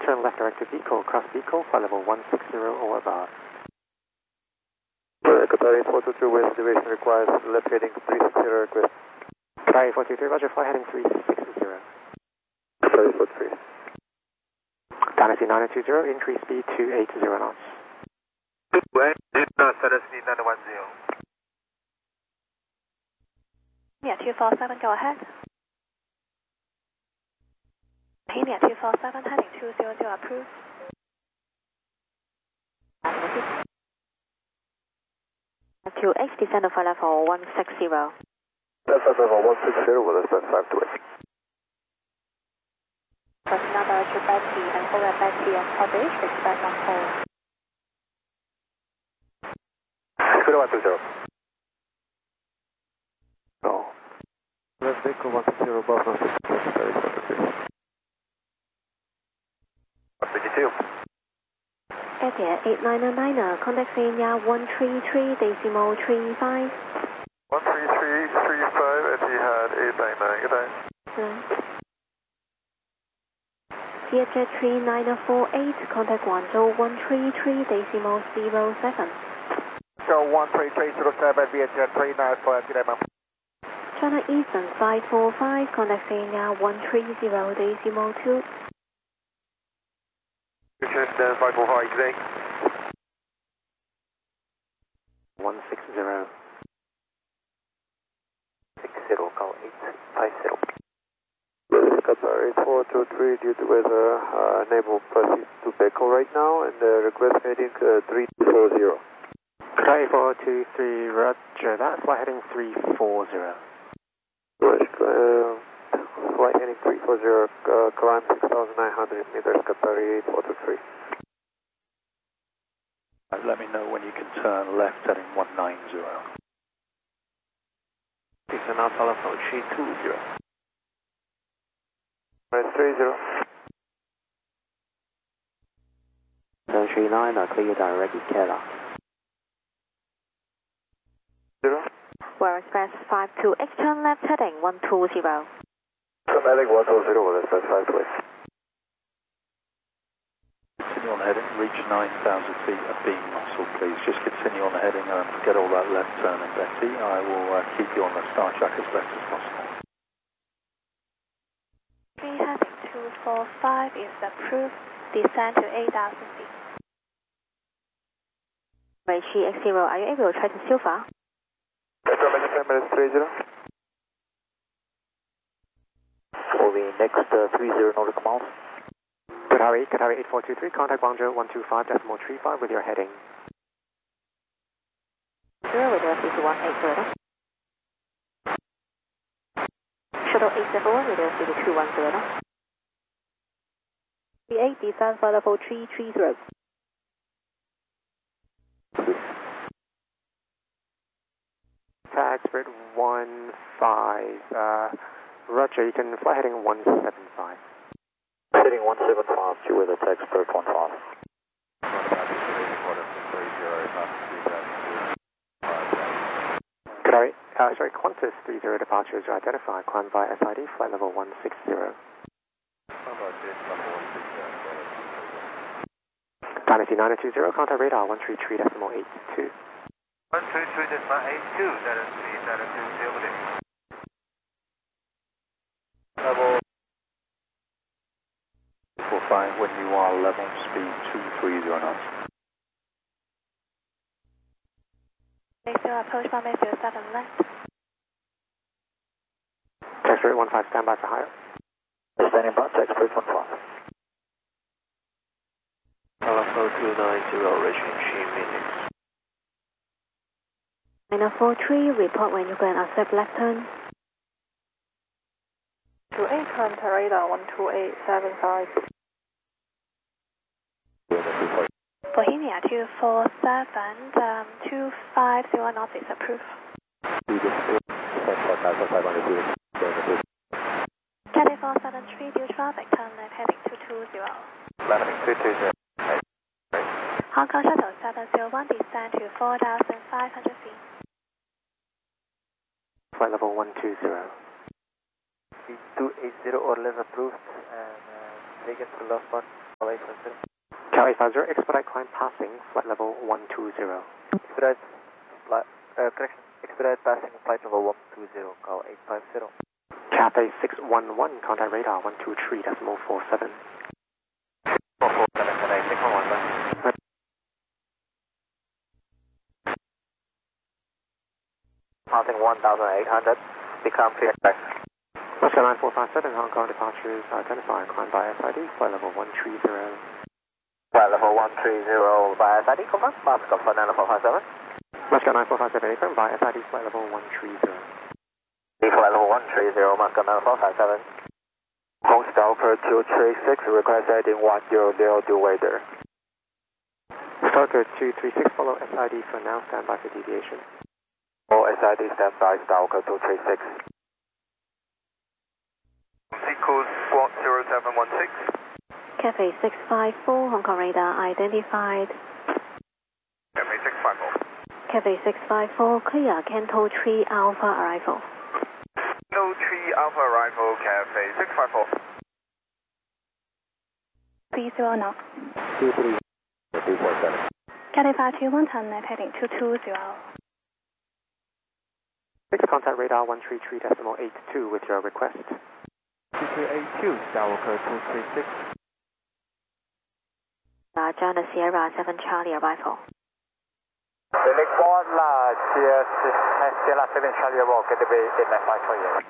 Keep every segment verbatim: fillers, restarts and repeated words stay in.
turn left directed vehicle, cross vehicle, flight level one six zero or above. Qatar eight four two two west elevation requires left heading three six zero request. Qatar eight four two three, roger, flight heading three six zero. Qatar eight four three. Dynasty nine two zero, increase speed to eight zero knots. Dynasty nine one zero. Yeah, two four seven, go ahead. Bohemia two four seven, heading two zero zero, approved. To H, descend to flight level one six zero. That's level one six zero, we'll ascend five to eight. First number to Betty and hold at Betty and coverage, expect on hold. Zero one two zero. No. Left vehicle one six zero, above one six zero, Qatar eight four two three. one fifty-two. Etihad eight nine nine, contact Kenya one three three, decimal three five. one three three three five, Etihad eight nine nine, good day. Vietjet three nine four eight, contact Guangzhou one three three, decimal zero seven. Go one three three zero seven, Vietjet three nine four eight, good day, ma'am. China Eastern five four five, contact Kenya one three zero, decimal two. Vietjet five four five, good day. one six zero. six zero, call eight five zero. Qatar eight four two three, due to weather, uh, enable proceed to Beko right now, and uh, request heading uh, three four zero. Qatar eight four two three, roger that, flight heading three four zero. Right, uh, flight heading three four zero, uh, climb six thousand nine hundred meters, Qatar eight four two three. Let me know when you can turn left heading one nine zero. It's an Alpha approach three two zero. Right, three zero. seven three nine, clear direct Kerala. Zero. Where Express five two X, turn left heading one two zero. Somatic one two zero, well, that's five two eight. Continue on heading, reach nine thousand feet of beam muscle, please. Just continue on the heading and get all that left turn in, Betty. I will uh, keep you on the star track as best as possible. Three heading two four five is approved. Descend to eight thousand feet. Reishi X zero, are you able to try to Silva? Affirmative, ten minutes, three zero. For the next uh, three zero nautical miles. Qatar eight, Qatar eight four two three, contact Guangzhou one two five decimal three five with your heading. Zero with your C two one eight zero. Shuttle eight seven one with your C two one zero. The eight descend for level three three zero. Expert one five, uh, roger, you can fly heading one seven five. Heading one seven five, due with a expert one five. Qatar, uh, sorry, Qantas three zero departures are identified, climb via S I D, flight level one six zero. Dynasty nine two zero, contact radar one three three decimal eight two. one three three decimal eight two, that is the that is the building. Level four five, when you are level, speed two three zero knots. Mayfield approach by Mayfield seven left. Expert one five, stand by for higher. Standing by, expert one five. Alpha two nine zero, reaching Chi minutes. nine four three, report when you can accept left turn. two eight, contact radar one two eight seven five. Bohemia two four seven, um, two five zero knots is approved. Cathay four seven three, due traffic, turn left heading two two zero. Landing two two zero. Hong Kong Shuttle seven zero one, descend to four thousand five hundred feet. Flight level one two zero. two eight zero or less approved, and uh, take it to the last one, eight Cal eight five zero, expedite climb passing, flight level one two zero. Expedite, uh, correction, expedite passing flight level one two zero, Cal eight five zero. Cathay six one one, contact radar one two three decimal four seven. four four seven, Cathay six one one, bye. Passing one thousand eight hundred, become clear. Oscar nine four five seven, Hong Kong departures identified, climb by S I D, flight level one three zero. Flight level one three zero by S I D, confirm, mask for nine four five seven. Oscar nine four five seven, affirm by S I D, flight level one three zero. Flight level one three zero, mask nine four five seven. Hong Stalker two three six, request heading one zero zero, due weather. Stalker two three six, follow S I D for now, stand by for deviation. All S I D standby, Stalker two three six. Sequence squawk zero seven one six. Cathay six five four, Hong Kong radar identified. Cathay six five four. Cathay six five four, clear, Canto three Alpha arrival. Canto three Alpha arrival, Cathay six five four. three zero now. two three three four seven. Cathay five two one, turn left heading two two zero. six, contact radar one three three decimal eight two with your request. two three eight two, Stalker two three six. Uh, John Sierra seven Charlie arrival. Link one, Sierra seven Charlie arrival, get the way in that five twenty.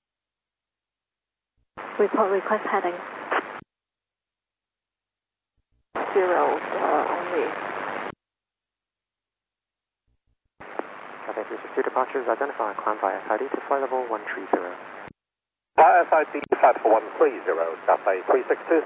Report request heading. Zero uh, only. Cathay three six two departures identified, climb by S I D to flight level one three zero. By S I D flight for one three zero, Cathay three six two.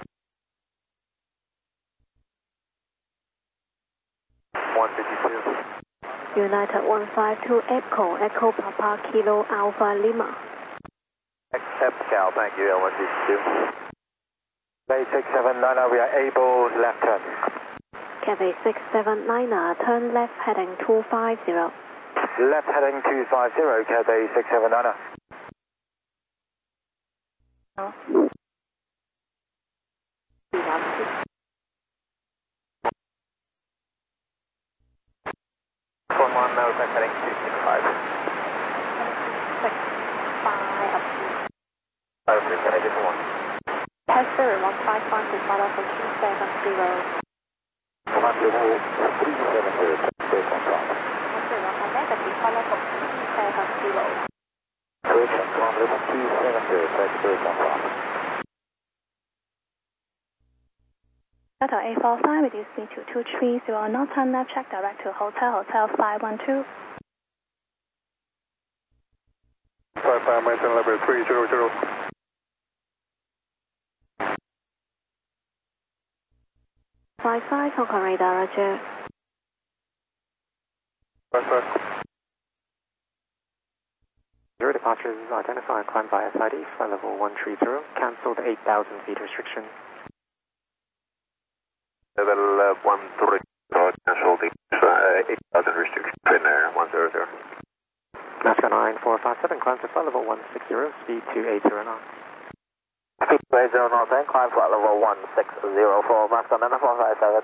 one fifty-two. United one five two Echo, Echo Papa Kilo Alpha Lima. Accept Cal, thank you, L one fifty-two. Bay six seven nine, we are able left turn. Cathay six seven nine, turn left heading two five zero. Left heading two five zero, Cathay six seven nine. No. one one, no, left heading two six five. six five up to. Okay, can I just one? Passenger one five one to follow for two seven zero. One level three seven zero, break on top. Passenger one negative follow for two seven zero. Correction, one level two seven zero, break on top. Delta eight four five, reduce speed to two three zero, not turn left, check direct to Hotel, Hotel five one two. five five, maintain level three zero zero. five five, Hong Kong radar, roger. five five. Zero departures identified, climb by S I D, flight level one three zero, cancel the eight thousand feet restriction. Level uh, one three zero, cancel the uh, eight thousand restriction, train uh, one zero zero. Nazca nine four five seven, climb to flight level one six zero, speed two eight zero knots. Speed two eight zero knots, and climb flight level one six zero four, Nazca nine four five seven.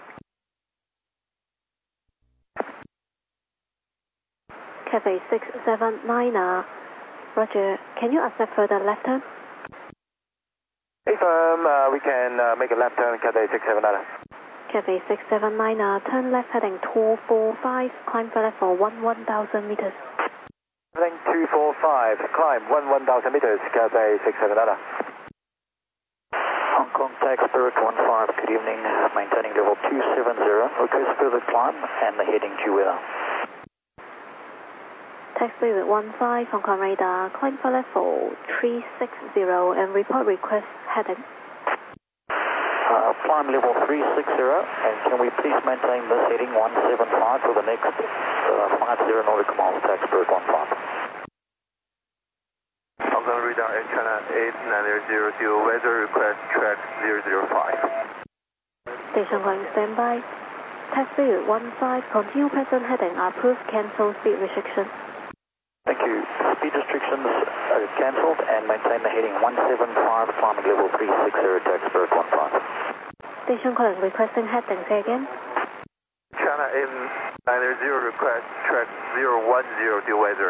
Cathay six seven nine, roger. Can you accept further left turn? Hey firm, uh, we can uh, make a left turn, Cathay six seven nine. Cathay six seven nine, turn left heading two four five, climb further for one one thousand meters. Heading two four five, climb one one thousand meters, Cathay six seven nine. Hong Kong Tax Spirit one five, good evening, maintaining level two seven zero, request further climb and the heading due weather. Tax Spirit one five, Hong Kong radar, climb further for three six zero and report request heading. Uh, climb level three six zero, and can we please maintain this heading one seven five for the next uh, five zero nautical miles, Tax Spirit one five. Hong Kong radar Air China eight nine zero zero, weather request track zero zero five. Station going standby. Tax Spirit one five, continue present heading, approved, cancel speed restriction. Thank you. Speed restrictions are cancelled and maintain the heading one seven five, climbing level three six zero, Tax Spirit one five. Station calling requesting heading, say again. China M nine zero request track zero one zero due weather.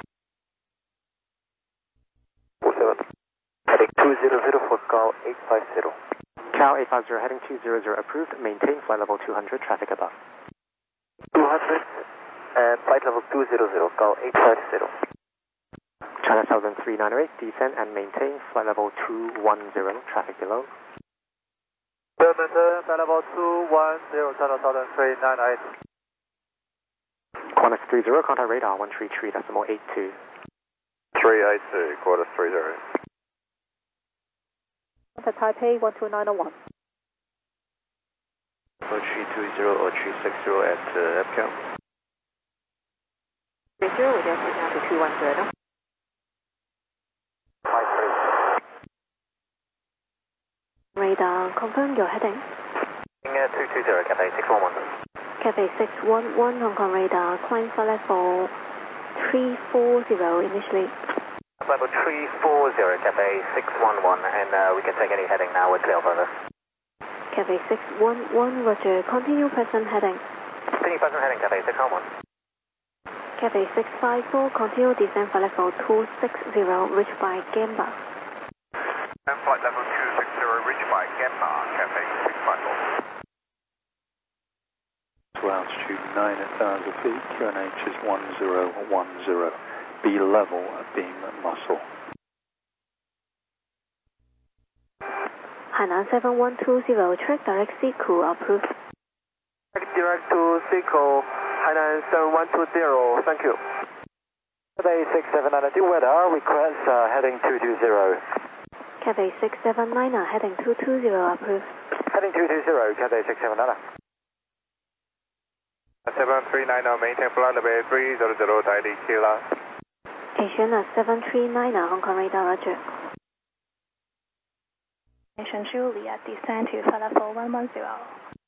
four seven. Heading two zero zero for call eight five zero. Cal eight five zero heading two zero zero approved. Maintain flight level two hundred, traffic above. two hundred and flight level two zero zero, call eight five zero. China Southern three nine eight, descend and maintain flight level two one zero, traffic below. Maintain flight level two one zero, China Southern three nine eight. Qantas three zero, contact radar one three three decimal eight two. three eight two, Qantas three zero. Contact Taipei one two nine zero one. oh three two zero, oh three six zero at uh, M C A M. three zero, we just now to two one zero. five three. Radar, confirm your heading. Uh, two two zero, Cathay six one one. Cathay six one one, Hong Kong radar, climb for level three four zero initially. Level three four zero, Cathay six one one, and uh, we can take any heading now, we're clear for this. Cathay six one one, roger, continue present heading. Continue present heading, Cathay six one one. Cathay six five four, continue descent for level two six zero, reached by Gamba. And flight level two six zero, reached by Gamba, Cathay six five four. To altitude nine thousand feet, Q N H is one zero one zero. Be level at beam muscle. Hainan seven one two zero, track direct Siku, approved. Direct to Seco, Hainan seven one two zero, thank you. Cathay six seven nine, due weather, request uh, heading two two zero. Cathay six seven nine, heading two two zero, approved. Heading two two zero, Cathay six seven nine. seven three nine, maintain flight level three zero zero, Daily Kilo. Asiana seven three nine, Hong Kong radar, roger. Station Juliet, descend to flight level one one zero.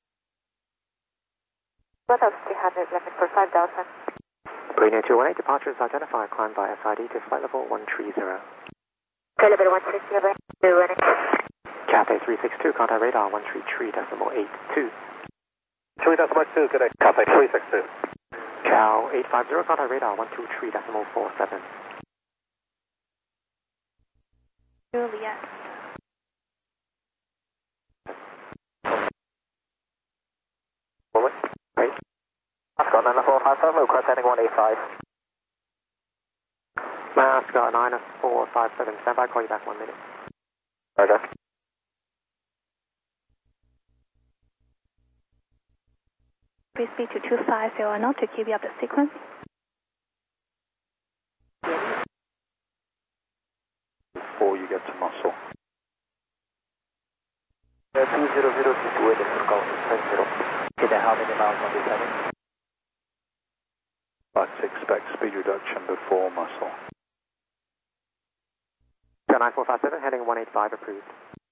What else three hundred, limit for five thousand. Green two one eight, departures identified, climb by S I D to flight level one three zero. Flight level one three zero, two running. Cathay three six two, contact radar one three three decimal eight two. three decimal two, good day. Cathay three six two. Cal eight five zero, contact radar one two three decimal four seven. Juliet. Wait. Mascot nine four five seven, request heading one eight five. Mascot nine four five seven, stand by, call you back one minute. Roger. Please speed to two five zero knot to keep you up the sequence. Before you get to muscle. Uh, two zero zero, just wait for call eight zero. Get how many miles on this heading? But expect speed reduction before muscle. nine four five seven, heading one eight five, approved.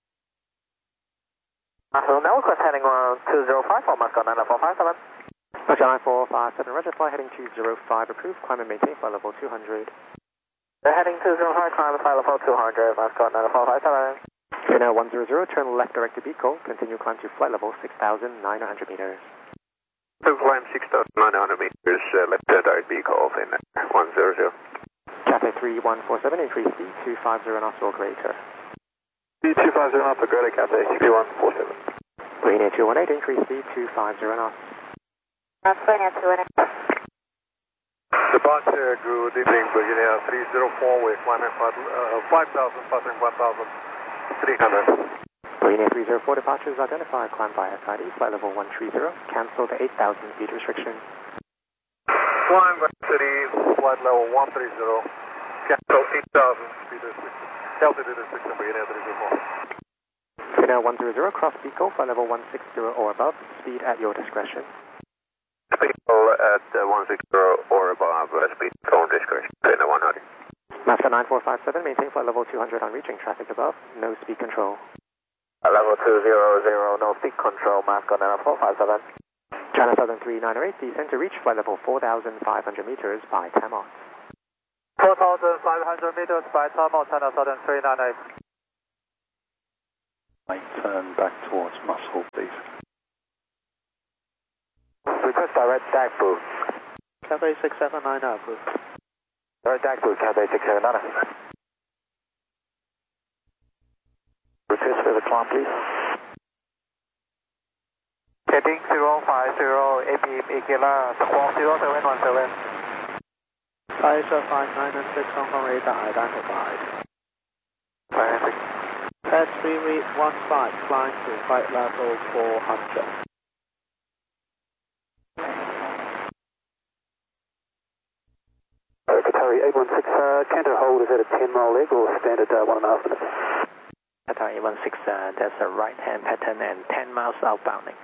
So now request heading one two zero five for Mascot nine four five seven. Mascot nine four five seven, roger, fly heading two zero five, approved, climb and maintain flight level two hundred. The heading two zero five, climb flight level two hundred, Mascot nine four five seven. China one zero zero, turn left direct to Beagle, continue climb to flight level six thousand nine hundred meters. To climb six thousand nine hundred meters, uh, left direct Beagle in one zero zero. Cathay three one four seven, increase speed two five zero knots or greater. Speed two five zero knots or greater, Cathay three one four seven. Green two one eight, increase speed two five zero knots. That's Green two one eight. Departure, good evening, Virginia three zero four, we're climbing uh, five thousand, passing one thousand three hundred. Green three zero four, departures identified, climb by S I D, flight level one three zero, cancel the eight thousand feet restriction. Climb by city, flight level one three zero, cancel eight thousand feet restriction. Altitude restriction, Virginia three zero four. China one zero zero, cross Beagle, flight level one six zero or above, speed at your discretion. Beagle at uh, one six zero or above, uh, speed phone discretion, China one hundred. Mascot nine four five seven, maintain flight level two hundred on reaching traffic above, no speed control. Uh, level two zero zero, no speed control, Mascot nine four five seven. China Southern three nine eight, descend to reach flight level four thousand five hundred meters by Tamos. four thousand five hundred meters by Tamos, China Southern three nine eight. Right turn back towards muscle, please. direct D A C booth. Cathay six seven nine approved. Direct D A C booth, Cathay six seven nine. Request for the climb, please. Heading zero five zero, A P M Ikela, squawk zero seven one seven. Kaiser five nine and six Hong Kong radar identified. five six. Head three one five, flying to flight level four hundred. Uh, Qatari eight one six, uh, canter hold is at a ten mile leg or standard uh, one and a half minutes? Qatar eight one six, uh, there's a right hand pattern and ten miles outbounding.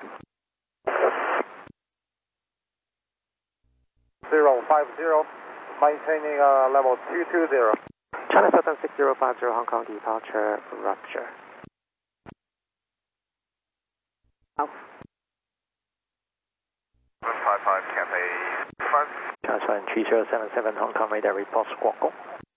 zero five zero, maintaining uh, level two two zero. China Southern six zero five zero, Hong Kong departure, rupture. Out. one five five, Cathay front. China Southern three zero seven seven, Hong Kong radar report squawk.